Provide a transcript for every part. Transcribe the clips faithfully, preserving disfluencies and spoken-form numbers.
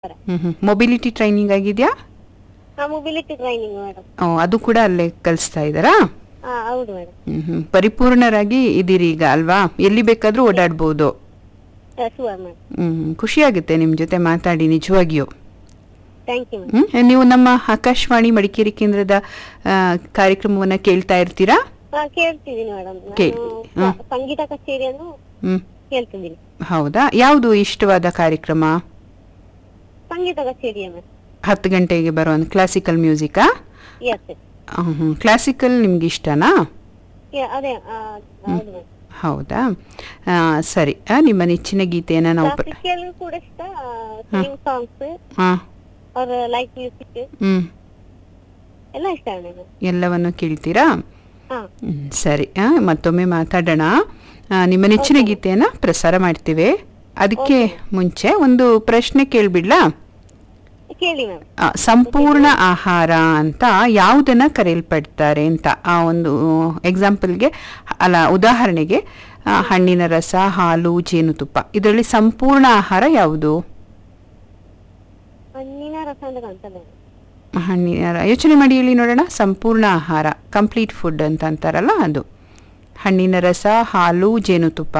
ಹ್ಮ್ ಹ್ಮ್ mobility training ಆಗಿದೆಯಾ? ಹಾ, mobility training madam. ಓ, ಅದು ಕೂಡ ಅಲ್ಲೇ ಕಲಿಸ್ತಾ ಇದ್ದಾರಾ? ಹಾ, ಹೌದು ಮೇಡಮ್. ಹ್ಮ್ ಹ್ಮ್ ಪರಿಪೂರ್ಣರಾಗಿ ಇದೀರಿ ಈಗ ಅಲ್ವಾ? ಎಲ್ಲಿ ಬೇಕಾದ್ರೂ ಓಡಾಡ್ಬೋದು. Sure madam. ಹ್ಮ್ ಖುಷಿ ಆಗುತ್ತೆ ನಿಮ್ ಜೊತೆ ಮಾತಾಡಿ ನಿಜವಾಗಿಯೂ. Thank you madam. ಹ್ಮ್ ನೀವು ನಮ್ಮ ಆಕಾಶವಾಣಿ ಮಡಿಕೇರಿ ಕೇಂದ್ರದ ಆ, ಕಾರ್ಯಕ್ರಮವನ್ನ ಕೇಳ್ತಾ ಇರ್ತೀರಾ? ಹಾ, ಕೇಳ್ತಿದ್ದೀನಿ ಮೇಡಮ್. ಕೇಳಿ. ನಾನು ಹಾ. ಸ- ಸಂಗೀತ ಕಚೇರಿಯನ್ನು ಹ್ಮ್ ಕೇಳ್ತಿದ್ದೀನಿ. ಹೌದಾ? ಯಾವುದು ಇಷ್ಟವಾದ ಕಾರ್ಯಕ್ರಮ? ಸಂಗೀತ ಕಚೇರಿಯ ಮೇಡಮ್. ಹತ್ತು ಗಂಟೆಗೆ ಬರೋ ಕ್ಲಾಸಿಕಲ್ ಮ್ಯೂಸಿಕಾ? ಎಸ್. ಹ್ಮ್ ಕ್ಲಾಸಿಕಲ್ ನಿಮ್ಗೆ ಇಷ್ಟನಾ? ಅದೇ ಆ, ಹೌದು ಮೇಡಮ್. ಹೌದಾ? ಆ, ಸರಿ ಆ, ನಿಮ್ಮ ನೆಚ್ಚಿನ ಗೀತೆಯನ್ನ ನಾವು ಪ್ರ- ಕ್ಲಾಸಿಕಲ್ ಕೂಡ ಇಷ್ಟ, ಸಿಂಗಿಂಗ್ ಸಾಂಗ್ಸ್ ಹಾ ಅವ್ರ ಲೈಕ್ ಮ್ಯೂಸಿಕ್ ಹ್ಮ್ ಎಲ್ಲ ಇಷ್ಟ ಮೇಡಮ್. ಎಲ್ಲವನ್ನು ಕೇಳ್ತೀರಾ? ಹಾ, ಹ್ಮ್, ಸರಿ ಆ, ಮತ್ತೊಮ್ಮೆ ಮಾತಾಡೋಣ. ಆ, ನಿಮ್ಮ ನೆಚ್ಚಿನ Okay. ಗೀತೆಯನ್ನ ಪ್ರಸಾರ ಮಾಡ್ತೀವಿ. ಅದಕ್ಕೆ ಮುಂಚೆ ಒಂದು ಪ್ರಶ್ನೆ ಕೇಳ್ಬಿಡ್ಲಾ? ಕೇಳಿ ಮ್ಯಾಮ್. ಆ, ಸಂಪೂರ್ಣ ಆಹಾರ ಅಂತ ಯಾವುದನ್ನ ಕರೆಯಲ್ಪಡ್ತಾರೆ ಅಂತ ಆ ಒಂದು ಎಕ್ಸಾಂಪಲ್ಗೆ ಅಲ್ಲ ಉದಾಹರಣೆಗೆ ಆ, ಹಣ್ಣಿನ ರಸ, ಹಾಲು, ಜೇನುತುಪ್ಪ, ಇದರಲ್ಲಿ ಸಂಪೂರ್ಣ ಆಹಾರ ಯಾವುದು? ಹಣ್ಣಿನ ರಸ ಅಂತ ಕಾಣ್ತದೆ. ಹಣ್ಣಿನ ರ- ಯೋಚನೆ ಮಾಡಿ ಹೇಳಿ ನೋಡೋಣ. ಸಂಪೂರ್ಣ ಆಹಾರ, ಕಂಪ್ಲೀಟ್ ಫುಡ್ ಅಂತ ಅಂತಾರಲ್ಲ ಅದು. ಹಣ್ಣಿನ ರಸ, ಹಾಲು, ಜೇನುತುಪ್ಪ.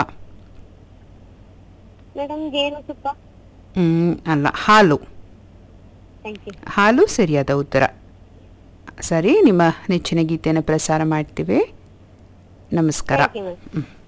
ಮೇಡಮ್, ಜೇನುತುಪ್ಪ. ಹ್ಮ್ ಅಲ್ಲ, ಹಾಲು. Thank you. ಹಾಲು ಸರಿಯಾದ ಉತ್ತರ. ಸರಿ, ನಿಮ್ಮ ನೆಚ್ಚಿನ ಗೀತೆಯನ್ನು ಪ್ರಸಾರ ಮಾಡ್ತೀವಿ. ನಮಸ್ಕಾರ. Thank you ma'am. ಹ್ಮ್.